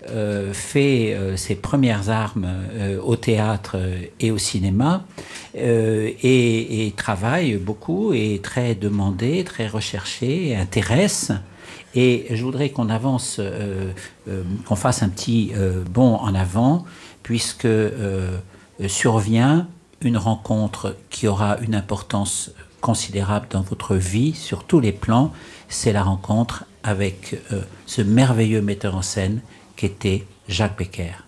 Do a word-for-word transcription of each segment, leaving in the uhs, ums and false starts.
euh, fait euh, ses premières armes euh, au théâtre et au cinéma euh, et, et travaille beaucoup, est très demandé, très recherché, intéresse. Et je voudrais qu'on avance, euh, euh, qu'on fasse un petit euh, bond en avant, puisque euh, survient une rencontre qui aura une importance considérable dans votre vie, sur tous les plans. C'est la rencontre avec euh, ce merveilleux metteur en scène qu'était Jacques Becker.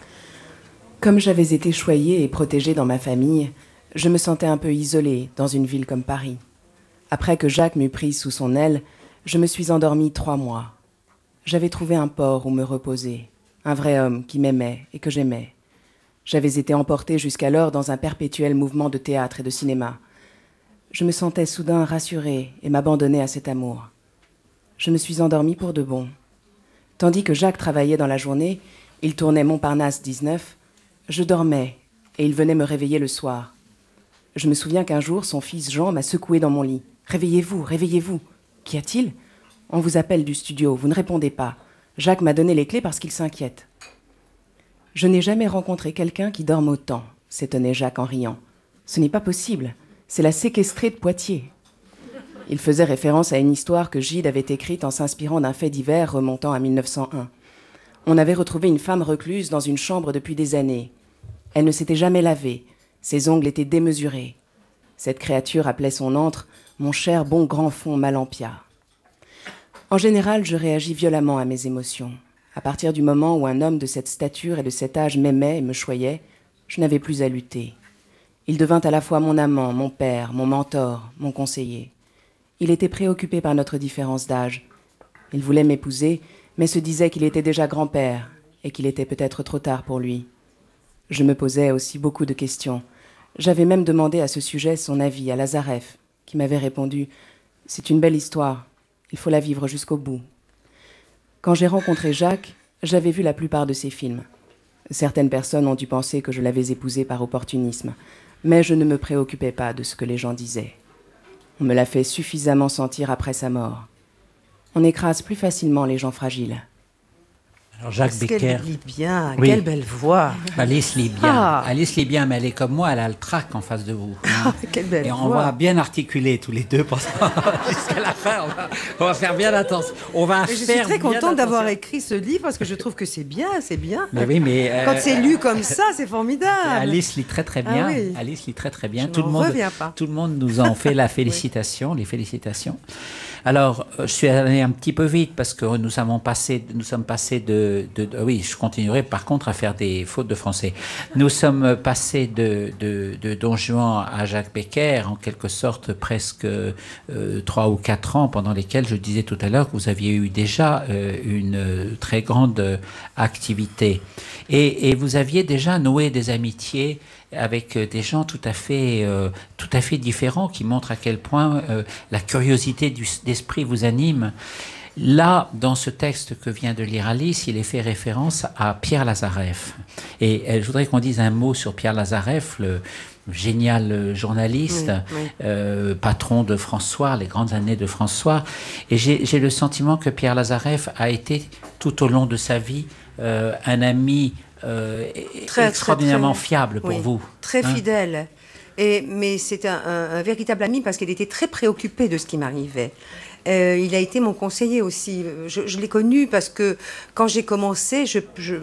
Comme j'avais été choyée et protégée dans ma famille, je me sentais un peu isolée dans une ville comme Paris. Après que Jacques m'eut prise sous son aile, je me suis endormie trois mois. J'avais trouvé un port où me reposer, un vrai homme qui m'aimait et que j'aimais. J'avais été emportée jusqu'alors dans un perpétuel mouvement de théâtre et de cinéma. Je me sentais soudain rassurée et m'abandonnais à cet amour. Je me suis endormie pour de bon. Tandis que Jacques travaillait dans la journée, il tournait Montparnasse dix-neuf, je dormais et il venait me réveiller le soir. Je me souviens qu'un jour, son fils Jean m'a secoué dans mon lit. « Réveillez-vous, réveillez-vous !»« Qu'y a-t-il ? On vous appelle du studio, vous ne répondez pas. Jacques m'a donné les clés parce qu'il s'inquiète. » « Je n'ai jamais rencontré quelqu'un qui dorme autant, » s'étonnait Jacques en riant. « Ce n'est pas possible, c'est la séquestrée de Poitiers. » Il faisait référence à une histoire que Gide avait écrite en s'inspirant d'un fait divers remontant à mille neuf cent un. On avait retrouvé une femme recluse dans une chambre depuis des années. Elle ne s'était jamais lavée, ses ongles étaient démesurés. Cette créature appelait son antre « mon cher bon grand fond Malampia ». En général, je réagis violemment à mes émotions. À partir du moment où un homme de cette stature et de cet âge m'aimait et me choyait, je n'avais plus à lutter. Il devint à la fois mon amant, mon père, mon mentor, mon conseiller. Il était préoccupé par notre différence d'âge. Il voulait m'épouser, mais se disait qu'il était déjà grand-père et qu'il était peut-être trop tard pour lui. Je me posais aussi beaucoup de questions. J'avais même demandé à ce sujet son avis à Lazareff, qui m'avait répondu « C'est une belle histoire, il faut la vivre jusqu'au bout ». Quand j'ai rencontré Jacques, j'avais vu la plupart de ses films. Certaines personnes ont dû penser que je l'avais épousé par opportunisme, mais je ne me préoccupais pas de ce que les gens disaient. On me l'a fait suffisamment sentir après sa mort. On écrase plus facilement les gens fragiles. Alors Jacques Parce Becker... qu'elle lit bien, oui. Quelle belle voix. Alice lit bien, Ah. Alice lit bien, mais elle est comme moi, elle a le trac en face de vous. Hein. Quelle belle Et on voix. va bien articuler tous les deux pour ça, jusqu'à la fin. On va, on va faire bien attention. On va Mais je suis faire très bien contente d'avoir attention. écrit ce livre parce que je trouve que c'est bien, c'est bien. Mais oui, mais euh, Quand c'est lu comme ça, c'est formidable. Alice lit très très bien. Ah oui. Alice lit très très bien. Je Tout le n'en monde, reviens pas. tout le monde nous en fait la félicitation, les félicitations. Alors, euh, je suis allé un petit peu vite parce que nous avons passé, nous sommes passés de, de, de oui, je continuerai par contre à faire des fautes de français. Nous sommes passés de, de, de Don Juan à Jacques Becker, en quelque sorte presque euh, trois ou quatre ans, pendant lesquels je disais tout à l'heure que vous aviez eu déjà euh, une euh, très grande euh, activité. Et, et vous aviez déjà noué des amitiés avec des gens tout à fait, euh, tout à fait différents, qui montrent à quel point euh, la curiosité du, d'esprit vous anime. Là, dans ce texte que vient de lire Alice, il est fait référence à Pierre Lazareff. Et euh, je voudrais qu'on dise un mot sur Pierre Lazareff, le génial journaliste, oui, oui. Euh, patron de François, les grandes années de François. Et j'ai, j'ai le sentiment que Pierre Lazareff a été, tout au long de sa vie, euh, un ami Euh, Très, extraordinairement très, très, fiable pour oui, vous. Très hein? fidèle. Et, mais c'est un, un, un véritable ami parce qu'il était très préoccupé de ce qui m'arrivait. Euh, il a été mon conseiller aussi. Je, je l'ai connu parce que quand j'ai commencé, je, je,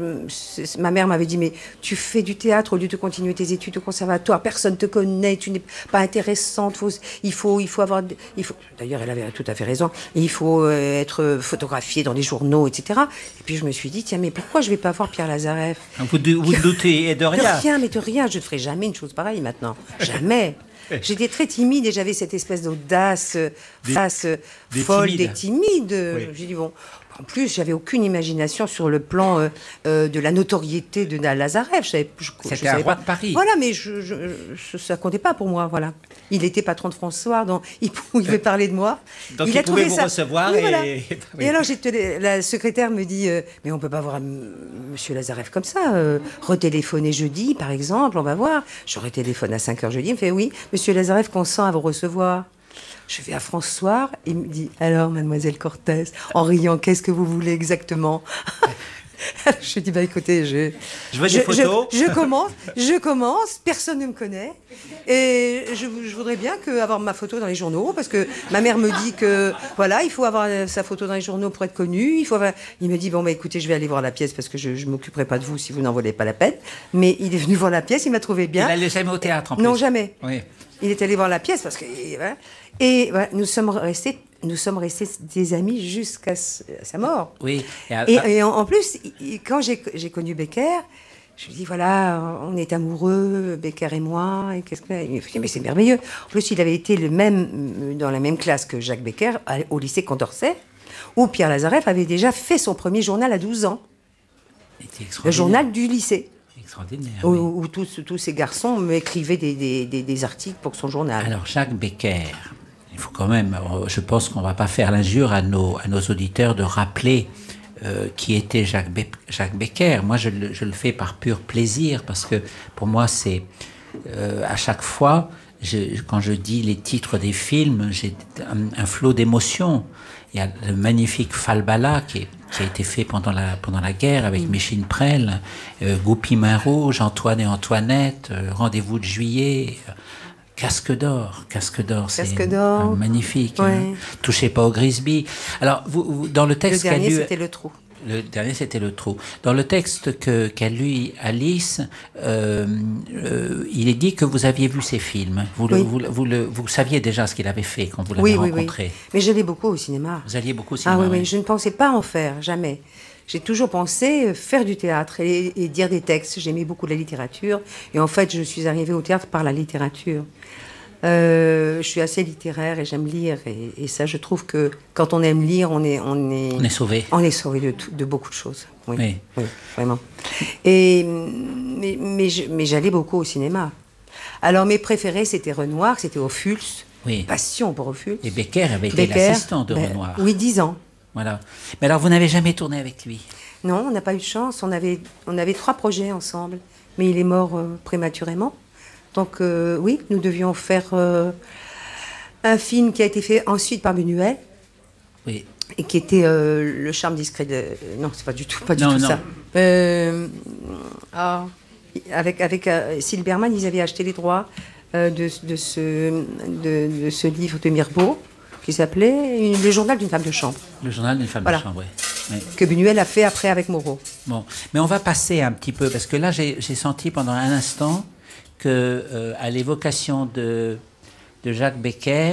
ma mère m'avait dit « Mais tu fais du théâtre au lieu de continuer tes études au conservatoire. Personne ne te connaît, tu n'es pas intéressante. Faut, il, faut, il faut avoir... Il faut... » D'ailleurs, elle avait tout à fait raison. Il faut euh, être photographié dans les journaux, et cetera. Et puis je me suis dit « Tiens, mais pourquoi je ne vais pas voir Pierre Lazareff ?» Vous, vous doutez de rien. De rien, mais de rien. Je ne ferai jamais une chose pareille maintenant. Jamais. J'étais très timide et j'avais cette espèce d'audace des, face des folle timides. des timides. Oui. J'ai dit bon. En plus, j'avais aucune imagination sur le plan euh, euh, de la notoriété de Lazareff. Je savais, je, C'était je savais un roi pas. de Paris. Voilà, mais je, je, je, ça comptait pas pour moi. Voilà. Il était patron de François, donc il pouvait parler de moi. Donc il, il a pouvait trouvé vous ça... recevoir. Oui, et... voilà. oui. Et alors, j'étais, la secrétaire me dit euh, mais on peut pas voir M. Lazareff comme ça. Euh, retéléphoner jeudi, par exemple, on va voir. J'aurais téléphoné à cinq heures jeudi. Il me fait oui, Monsieur Lazareff consent à vous recevoir. Je vais à François et il me dit « Alors, mademoiselle Cortès ?» en riant « Qu'est-ce que vous voulez exactement ?» Je dis, bah écoutez, je... Je veux des photos. Je, je commence, je commence, personne ne me connaît. Et je, je voudrais bien que, avoir ma photo dans les journaux, parce que ma mère me dit que, voilà, il faut avoir sa photo dans les journaux pour être connu. Il, faut avoir... il me dit, bon, bah écoutez, je vais aller voir la pièce, parce que je ne m'occuperai pas de vous si vous n'en valez pas la peine. Mais il est venu voir la pièce, il m'a trouvé bien. Il n'allait jamais au théâtre, en plus. Non, jamais. Oui. Il est allé voir la pièce, parce que... Voilà. Et voilà, nous sommes restés... Nous sommes restés des amis jusqu'à sa mort. Oui. Et, à... et, et en, en plus, quand j'ai, j'ai connu Becker, je lui dis, voilà, on est amoureux, Becker et moi. Et qu'est-ce que... Il me dit, mais c'est merveilleux. En plus, il avait été le même, dans la même classe que Jacques Becker, au lycée Condorcet, où Pierre Lazareff avait déjà fait son premier journal à douze ans. Le journal du lycée. Extraordinaire. Où, oui. où tous, tous ces garçons m'écrivaient des, des, des, des articles pour son journal. Alors, Jacques Becker... Il faut quand même, je pense qu'on ne va pas faire l'injure à nos, à nos auditeurs de rappeler euh, qui était Jacques, Be- Jacques Becker. Moi, je le, je le fais par pur plaisir, parce que pour moi, c'est euh, à chaque fois, je, quand je dis les titres des films, j'ai un, un flot d'émotions. Il y a le magnifique Falbala qui, est, qui a été fait pendant la, pendant la guerre avec mmh. Méchine Prel, euh, Goupil Main Rouge, Antoine et Antoinette, euh, Rendez-vous de juillet... Casque d'or, casque d'or, casque c'est d'or. magnifique. Ouais. Hein. Touchez pas au Grisby. Alors, vous, vous, dans le texte le dernier, qu'a lu, c'était le trou. Le dernier, c'était le trou. Dans le texte que, qu'a lu Alice, euh, euh, il est dit que vous aviez vu ces films. Vous, oui. le, vous, vous, le, vous saviez déjà ce qu'il avait fait quand vous l'avez oui, rencontré. Oui, oui. Mais j'allais beaucoup au cinéma. Vous alliez beaucoup au cinéma. Ah oui, oui, oui. Je ne pensais pas en faire, jamais. J'ai toujours pensé faire du théâtre et, et dire des textes. J'aimais beaucoup la littérature. Et en fait, je suis arrivée au théâtre par la littérature. Euh, je suis assez littéraire et j'aime lire. Et, et ça, je trouve que quand on aime lire, on est, on est, on est sauvé. On est sauvé de, tout, de beaucoup de choses. Oui, oui. oui vraiment. Et, mais, mais, je, mais j'allais beaucoup au cinéma. Alors, mes préférés, c'était Renoir, c'était Ophuls. Oui. Passion pour Ophuls. Et Becker avait été Becker, l'assistant de ben, Renoir. Oui, dix ans. Voilà. Mais alors, vous n'avez jamais tourné avec lui? Non, on n'a pas eu de chance. On avait, on avait trois projets ensemble. Mais il est mort euh, prématurément. Donc, euh, oui, nous devions faire euh, un film qui a été fait ensuite par Buñuel. Oui. Et qui était euh, Le charme discret de... Non, c'est pas du tout, pas du non, tout non. ça. Euh, ah, avec avec euh, Silberman, ils avaient acheté les droits euh, de, de, ce, de, de ce livre de Mirbeau, qui s'appelait Le journal d'une femme de chambre. Le journal d'une femme voilà. de chambre, oui. Oui. Que Buñuel a fait après avec Moreau. Bon, mais on va passer un petit peu, parce que là, j'ai, j'ai senti pendant un instant que euh, à l'évocation de, de Jacques Becker,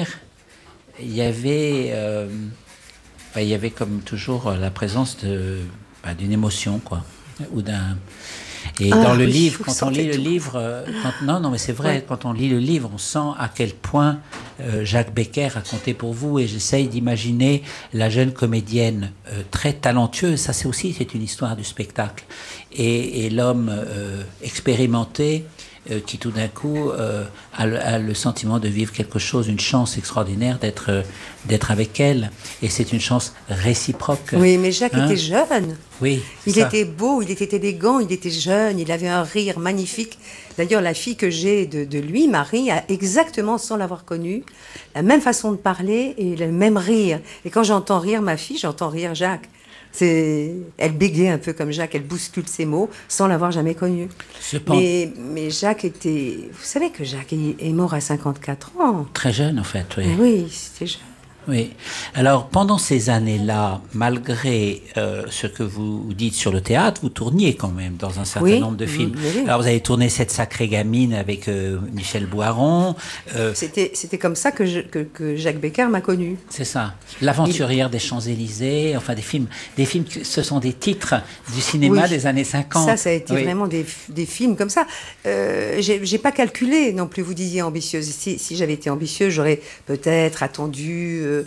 il y avait, euh, bah, il y avait comme toujours la présence de, bah, d'une émotion, quoi, ou d'un. Et ah, dans le oui, livre, quand on lit tout. le livre, quand, non, non, mais c'est vrai, ouais. quand on lit le livre, on sent à quel point euh, Jacques Becker a compté pour vous. Et j'essaye d'imaginer la jeune comédienne euh, très talentueuse. Ça, c'est aussi, c'est une histoire du spectacle. Et, et l'homme euh, expérimenté. Euh, qui tout d'un coup euh, a, le, a le sentiment de vivre quelque chose, une chance extraordinaire d'être, euh, d'être avec elle. Et c'est une chance réciproque. Oui, mais Jacques hein? était jeune. Oui, il ça. était beau, il était élégant, il était jeune, il avait un rire magnifique. D'ailleurs, la fille que j'ai de, de lui, Marie, a exactement, sans l'avoir connue, la même façon de parler et le même rire. Et quand j'entends rire ma fille, j'entends rire Jacques. C'est... Elle bégait un peu comme Jacques, elle bouscule ses mots sans l'avoir jamais connu. Mais, mais Jacques était... Vous savez que Jacques est mort à cinquante-quatre ans. Très jeune, en fait, oui. Oui, c'était jeune. Oui. Alors, pendant ces années-là, malgré euh, ce que vous dites sur le théâtre, vous tourniez quand même dans un certain oui, nombre de films. Oui, oui. Alors, vous avez tourné Cette sacrée gamine avec euh, Michel Boiron. Euh, c'était, c'était comme ça que, je, que, que Jacques Becker m'a connue. C'est ça. L'aventurière Il... des Champs-Élysées, enfin des films, des films, ce sont des titres du cinéma oui. des années cinquante. Ça, ça a été oui. vraiment des, des films comme ça. Euh, j'ai, j'ai pas calculé non plus, vous disiez ambitieuse. Si, si j'avais été ambitieuse, j'aurais peut-être attendu... Euh,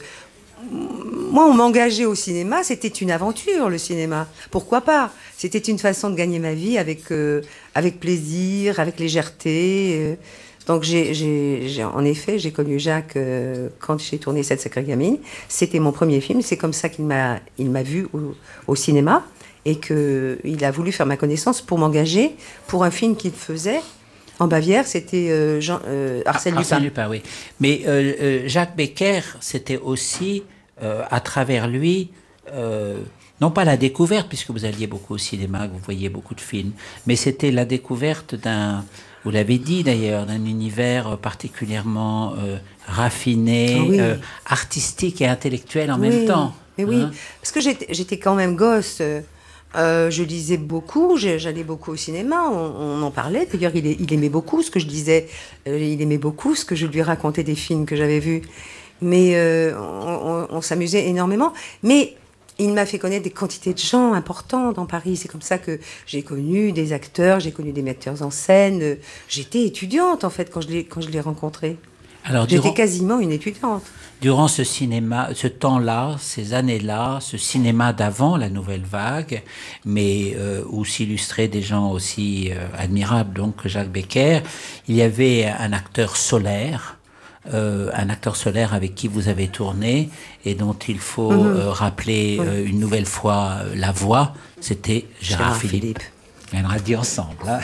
Moi, on m'engageait au cinéma, c'était une aventure, le cinéma. Pourquoi pas ? C'était une façon de gagner ma vie avec, euh, avec plaisir, avec légèreté. Euh. Donc, j'ai, j'ai, j'ai, en effet, j'ai connu Jacques euh, quand j'ai tourné Cette sacrée gamine. C'était mon premier film. C'est comme ça qu'il m'a, il m'a vu au, au cinéma et qu'il a voulu faire ma connaissance pour m'engager pour un film qu'il faisait. En Bavière, c'était euh, Jean, euh, Arsène Lupin. Arsène Lupin, oui. Mais euh, euh, Jacques Becker, c'était aussi, euh, à travers lui, euh, non pas la découverte, puisque vous alliez beaucoup au cinéma, que vous voyiez beaucoup de films, mais c'était la découverte d'un, vous l'avez dit d'ailleurs, d'un univers particulièrement euh, raffiné, oui. euh, artistique et intellectuel en oui, même temps. Mais oui, hein, parce que j'étais, j'étais quand même gosse. Euh, je lisais beaucoup, j'allais beaucoup au cinéma, on, on en parlait. D'ailleurs, il, il aimait beaucoup ce que je disais. Euh, il aimait beaucoup ce que je lui racontais des films que j'avais vus. Mais euh, on, on, on s'amusait énormément. Mais il m'a fait connaître des quantités de gens importants dans Paris. C'est comme ça que j'ai connu des acteurs, j'ai connu des metteurs en scène. J'étais étudiante, en fait, quand je l'ai, quand je l'ai rencontré. Alors, J'étais durant, quasiment une étudiante. Durant ce cinéma, ce temps-là, ces années-là, ce cinéma d'avant la Nouvelle Vague, mais euh, où s'illustraient des gens aussi euh, admirables, donc que Jacques Becker, il y avait un acteur solaire, euh, un acteur solaire avec qui vous avez tourné et dont il faut mm-hmm. euh, rappeler oui. euh, une nouvelle fois euh, la voix, c'était Gérard, Gérard Philippe. Philippe. On l'a dit ensemble. Hein.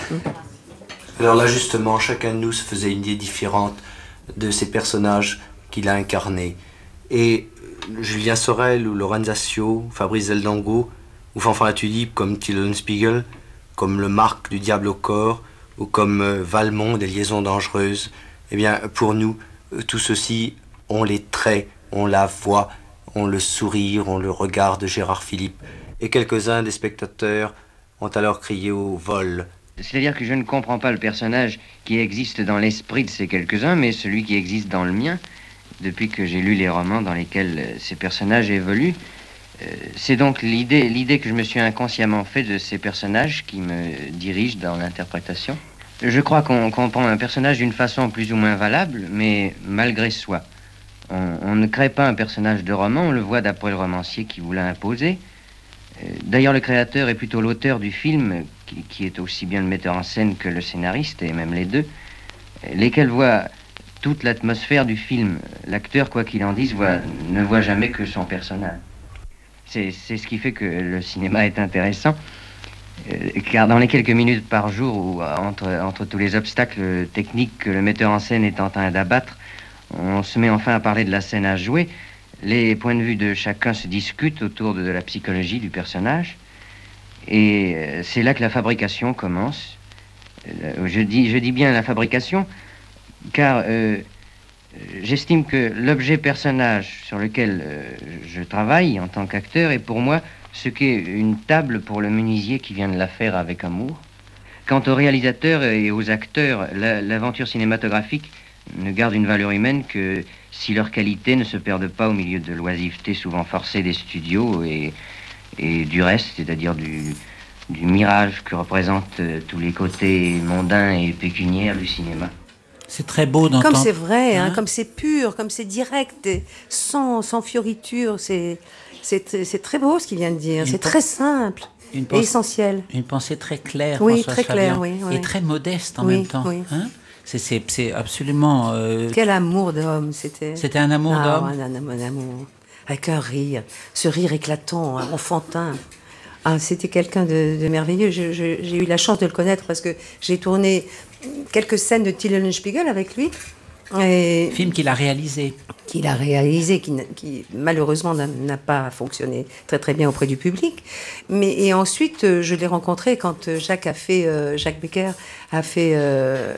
Alors là, justement, chacun de nous se faisait une idée différente de ces personnages qu'il a incarnés. Et Julien Sorel ou Lorenza Sio, Fabrice Zeldango, ou Fanfan la Tulipe comme Tillon Spiegel, comme le Marc du Diable au corps, ou comme euh, Valmont des Liaisons dangereuses, eh bien, pour nous, euh, tout ceci ont les traits, ont la voix, ont le sourire, ont le regard de Gérard Philippe. Et quelques-uns des spectateurs ont alors crié au vol. C'est-à-dire que je ne comprends pas le personnage qui existe dans l'esprit de ces quelques-uns, mais celui qui existe dans le mien, depuis que j'ai lu les romans dans lesquels ces personnages évoluent. Euh, c'est donc l'idée, l'idée que je me suis inconsciemment fait de ces personnages qui me dirigent dans l'interprétation. Je crois qu'on comprend un personnage d'une façon plus ou moins valable, mais malgré soi. On, on ne crée pas un personnage de roman, on le voit d'après le romancier qui vous l'a imposé. D'ailleurs, le créateur est plutôt l'auteur du film, qui, qui est aussi bien le metteur en scène que le scénariste, et même les deux, lesquels voient toute l'atmosphère du film. L'acteur, quoi qu'il en dise, voit, ne voit jamais que son personnage. C'est, c'est ce qui fait que le cinéma est intéressant, euh, car dans les quelques minutes par jour, où, entre, entre tous les obstacles techniques que le metteur en scène est en train d'abattre, on se met enfin à parler de la scène à jouer. Les points de vue de chacun se discutent autour de la psychologie du personnage. Et c'est là que la fabrication commence. Je dis, je dis bien la fabrication, car euh, j'estime que l'objet personnage sur lequel euh, je travaille en tant qu'acteur est pour moi ce qu'est une table pour le menuisier qui vient de la faire avec amour. Quant aux réalisateurs et aux acteurs, la, l'aventure cinématographique ne garde une valeur humaine que si leurs qualités ne se perdent pas au milieu de l'oisiveté souvent forcée des studios et, et du reste, c'est-à-dire du, du mirage que représentent euh, tous les côtés mondains et pécuniaires du cinéma. C'est très beau d'entendre. Comme c'est vrai, hein, hein, comme c'est pur, comme c'est direct, et sans, sans fioriture, c'est, c'est, c'est très beau ce qu'il vient de dire, une c'est po- très simple. Une pensée, et essentiel. Une pensée très claire, oui, François très claire, Fabian, oui, oui. Et très modeste en oui, même temps. Oui. Hein c'est, c'est, c'est absolument... Euh... Quel amour d'homme c'était. C'était un amour ah, d'homme un, un, un amour, avec un rire, ce rire éclatant, hein, enfantin. Ah, c'était quelqu'un de, de merveilleux. Je, je, j'ai eu la chance de le connaître parce que j'ai tourné quelques scènes de Till Eulenspiegel avec lui. Et film qu'il a réalisé. Qu'il a réalisé, qui, qui malheureusement n'a, n'a pas fonctionné très très bien auprès du public. Mais et ensuite, je l'ai rencontré quand Jacques a fait, euh, Jacques Becker a fait euh,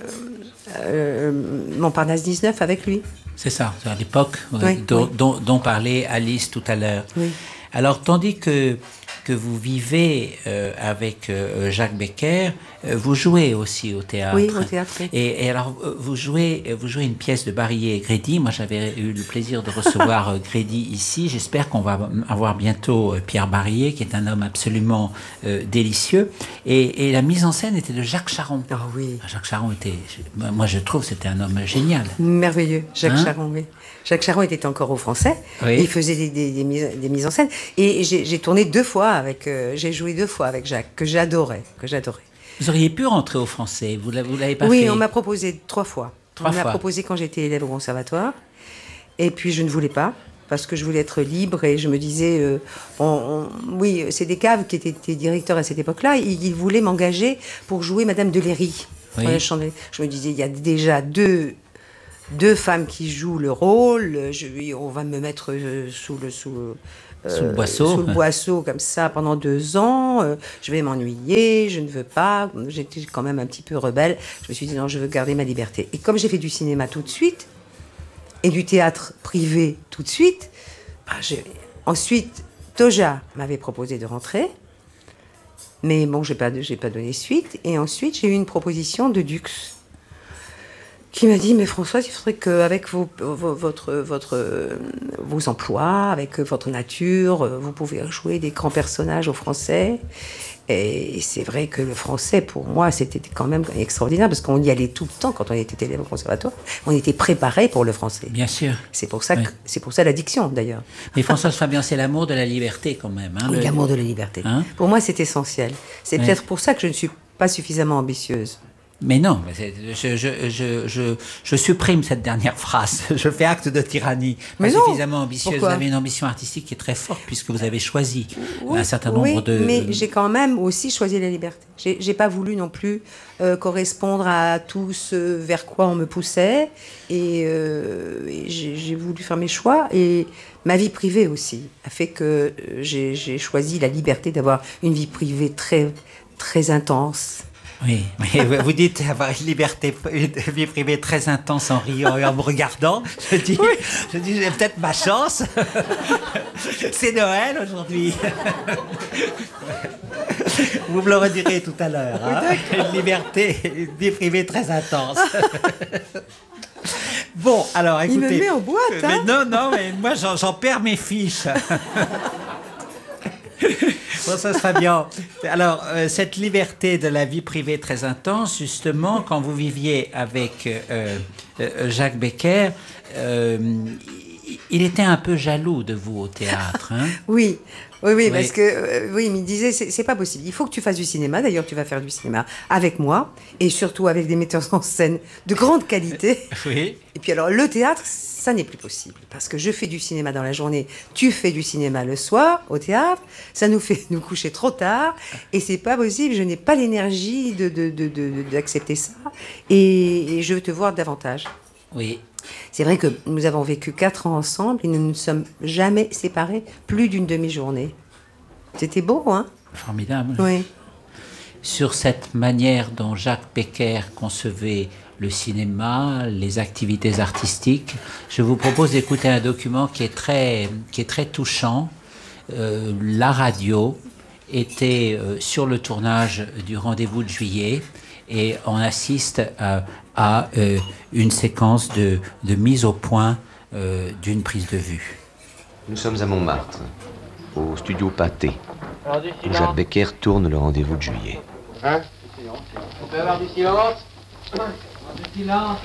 euh, Montparnasse dix-neuf avec lui. C'est ça, c'est à l'époque oui, dont, oui. Dont, dont parlait Alice tout à l'heure. Oui. Alors, tandis que que vous vivez euh, avec euh, Jacques Becker, euh, vous jouez aussi au théâtre. Oui, au théâtre. Oui. Et, et alors, vous jouez, vous jouez une pièce de Barillet et Grédy. Moi, j'avais eu le plaisir de recevoir euh, Grédy ici. J'espère qu'on va avoir bientôt euh, Pierre Barillet, qui est un homme absolument euh, délicieux. Et, et la mise en scène était de Jacques Charon. Ah oh, oui. Jacques Charon était, moi, je trouve, c'était un homme génial. Merveilleux, Jacques hein? Charon, oui. Jacques Charon était encore au Français. Oui. Il faisait des, des, des, mises, des mises en scène. Et j'ai, j'ai tourné deux fois avec, euh, j'ai joué deux fois avec Jacques, que j'adorais, que j'adorais. Vous auriez pu rentrer au Français, vous l'avez, vous l'avez pas oui, fait? Oui, on m'a proposé trois fois. Trois on fois. m'a proposé quand j'étais élève au conservatoire. Et puis je ne voulais pas, parce que je voulais être libre et je me disais, euh, on, on, oui, c'est des caves qui étaient, étaient directeurs à cette époque-là. Ils, ils voulaient m'engager pour jouer Madame de Léry. Oui. Je me disais, il y a déjà deux... Deux femmes qui jouent le rôle, je, on va me mettre sous le, sous, Sous le boisseau. Sous le boisseau, comme ça, pendant deux ans. Euh, je vais m'ennuyer, je ne veux pas. J'étais quand même un petit peu rebelle. Je me suis dit, non, je veux garder ma liberté. Et comme j'ai fait du cinéma tout de suite, et du théâtre privé tout de suite, bah, j'ai... ensuite, Toja m'avait proposé de rentrer. Mais bon, je n'ai pas, j'ai pas donné suite. Et ensuite, j'ai eu une proposition de Dux, qui m'a dit, mais Françoise, il faudrait qu'avec vos, vos, votre, votre, vos emplois, avec votre nature, vous pouvez jouer des grands personnages au français. Et c'est vrai que le français, pour moi, c'était quand même extraordinaire, parce qu'on y allait tout le temps quand on était élève au conservatoire. On était préparé pour le français. Bien sûr. C'est pour ça, oui. que, c'est pour ça l'addiction, d'ailleurs. Mais Françoise Fabian, c'est l'amour de la liberté, quand même. Hein, oui, le... l'amour de la liberté. Hein? Pour moi, c'est essentiel. C'est oui. peut-être pour ça que je ne suis pas suffisamment ambitieuse. Mais non, je, je, je, je, je supprime cette dernière phrase. Je fais acte de tyrannie. Mais pas non. Suffisamment ambitieuse. Pourquoi? Vous avez une ambition artistique qui est très forte, puisque vous avez choisi oui, un certain nombre oui, de... mais j'ai quand même aussi choisi la liberté. J'ai, j'ai pas voulu non plus euh, correspondre à tout ce vers quoi on me poussait. Et, euh, et j'ai, j'ai voulu faire mes choix. Et ma vie privée aussi a fait que j'ai, j'ai choisi la liberté d'avoir une vie privée très, très intense. Oui, mais vous dites avoir une liberté, une vie privée très intense en riant et en me regardant. Je dis, oui. je dis, j'ai peut-être ma chance. C'est Noël aujourd'hui. Vous me le redirez tout à l'heure. Hein, une liberté, une vie privée très intense. Bon, alors écoutez. Il me met en boîte, hein. Mais non, non, mais moi j'en, j'en perds mes fiches. Bon, ça sera bien. Alors, euh, cette liberté de la vie privée très intense, justement, quand vous viviez avec euh, euh, Jacques Becker, euh, il était un peu jaloux de vous au théâtre. Hein? Oui. Oui, oui, oui, parce que, euh, oui, il me disait, c'est, c'est pas possible. Il faut que tu fasses du cinéma. D'ailleurs, tu vas faire du cinéma avec moi, et surtout avec des metteurs en scène de grande qualité. Oui. Et puis alors, le théâtre, ça n'est plus possible. Parce que je fais du cinéma dans la journée, tu fais du cinéma le soir, au théâtre. Ça nous fait nous coucher trop tard, et c'est pas possible. Je n'ai pas l'énergie de, de, de, de, d'accepter ça. Et, et je veux te voir davantage. Oui. C'est vrai que nous avons vécu quatre ans ensemble et nous ne nous sommes jamais séparés plus d'une demi-journée. C'était beau, hein? Formidable. Oui. Sur cette manière dont Jacques Becker concevait le cinéma, les activités artistiques, je vous propose d'écouter un document qui est très, qui est très touchant. Euh, la radio était euh, sur le tournage du Rendez-vous de juillet et on assiste à, à euh, une séquence de, de mise au point euh, d'une prise de vue. Nous sommes à Montmartre, au studio Pâté, où Jacques Becker tourne le Rendez-vous de juillet. Hein? On peut avoir du silence? Du silence.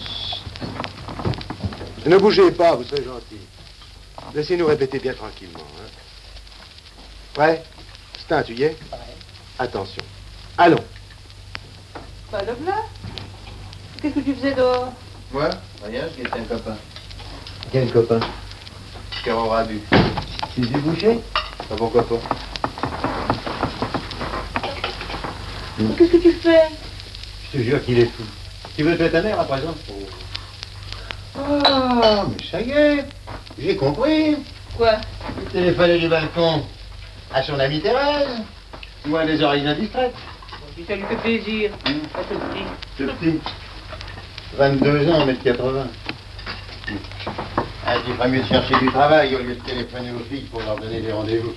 Ne bougez pas, vous serez gentil. Laissez-nous répéter bien tranquillement. Hein? Prêt? Stin, tu y es? Prêt. Attention. Allons. Bah, le là. Qu'est-ce que tu faisais dehors? Moi? Rien, je guettais un copain. Quel copain? Cœur aura bu. Tu es bouché? Ah, pourquoi pas? Qu'est-ce que tu fais? Je te jure qu'il est fou. Tu veux tuer ta mère à présent? Ah, mais ça y est, j'ai compris. Quoi? Le téléphoner du balcon à son amie Thérèse, ou à des oreilles indistraites. Si ça lui fait plaisir. Hum. À tout petit. Ce petit, vingt-deux ans, un mètre quatre-vingts. Ah, il ferait mieux de chercher du travail au lieu de téléphoner aux filles pour leur donner des rendez-vous.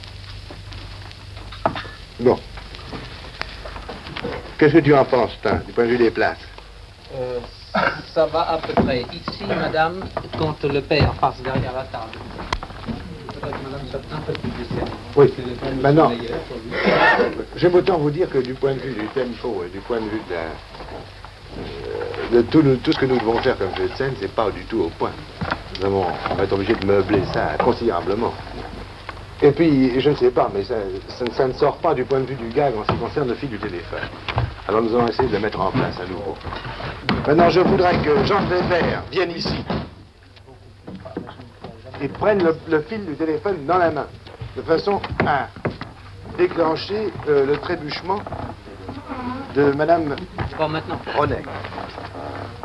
Bon. Qu'est-ce que tu en penses, Stin, du point de vue des places? Euh, ça va à peu près. Ici, madame, quand le père passe derrière la table. Faudrait que madame soit un peu plus décerne. Oui, maintenant, j'aime autant vous dire que du point de vue du tempo et du point de vue de, la, euh, de tout, tout ce que nous devons faire comme jeu de scène, c'est pas du tout au point. Nous avons, on va être obligé de meubler ça considérablement. Et puis, je ne sais pas, mais ça, ça, ça ne sort pas du point de vue du gag en ce qui concerne le fil du téléphone. Alors nous allons essayer de le mettre en place à nouveau. Maintenant, je voudrais que Jean Weber vienne ici et prenne le, le fil du téléphone dans la main, de façon à déclencher euh, le trébuchement de Madame Bon, maintenant. Ronet.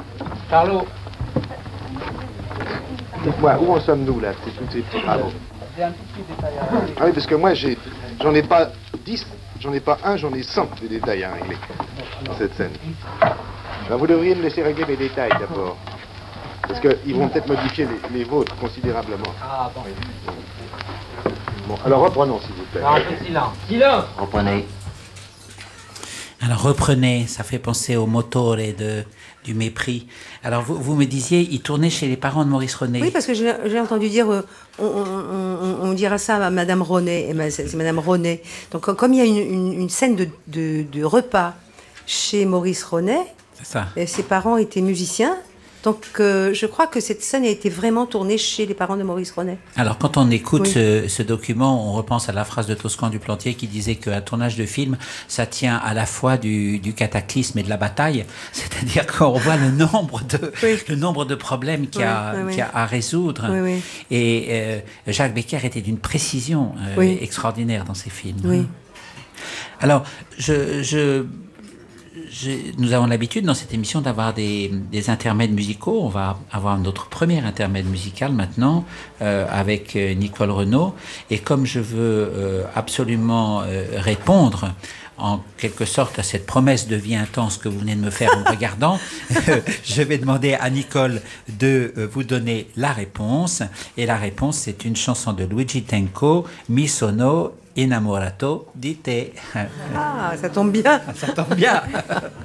Charlot. Dites-moi, où en sommes-nous là, c'est tous ces petits travaux? J'ai un tout petit détail à régler. Ah oui, parce que moi, j'ai, j'en ai pas dix, j'en ai pas un, j'en ai cent de détails à régler dans cette scène. Alors vous devriez me laisser régler mes détails d'abord. Parce qu'ils vont peut-être modifier les, les vôtres considérablement. Ah bon. Bon, alors reprenons s'il vous plaît. Alors, un peu de silence. Silence. Reprenez. Alors reprenez, ça fait penser au motore de, du mépris. Alors vous, vous me disiez, il tournait chez les parents de Maurice René. Oui, parce que j'ai j'ai entendu dire, euh, on, on, on, on dira ça à Madame René, et ma- c'est c'est Madame René. Donc comme il y a une, une, une scène de, de, de repas chez Maurice René, C'est ça. et ses parents étaient musiciens, donc euh, je crois que cette scène a été vraiment tournée chez les parents de Maurice René. Alors quand on écoute Oui. ce, ce document, on repense à la phrase de Toscan du Plantier qui disait qu'un tournage de film, ça tient à la fois du, du cataclysme et de la bataille, c'est-à-dire qu'on voit le nombre de, Oui. le nombre de problèmes qu'il y a, Oui, oui, oui. qu'il y a à résoudre. Oui, oui. Et euh, Jacques Becker était d'une précision euh, Oui. extraordinaire dans ses films. Oui. Alors, je, je, je- nous avons l'habitude dans cette émission d'avoir des, des intermèdes musicaux. On va avoir notre premier intermède musical maintenant euh, avec euh, Nicole Renaud. Et comme je veux euh, absolument euh, répondre en quelque sorte à cette promesse de vie intense que vous venez de me faire en me regardant, euh, je vais demander à Nicole de euh, vous donner la réponse. Et la réponse, c'est une chanson de Luigi Tenco, Mi sono innamorato di te. Ah, ça tombe bien. Ça tombe bien.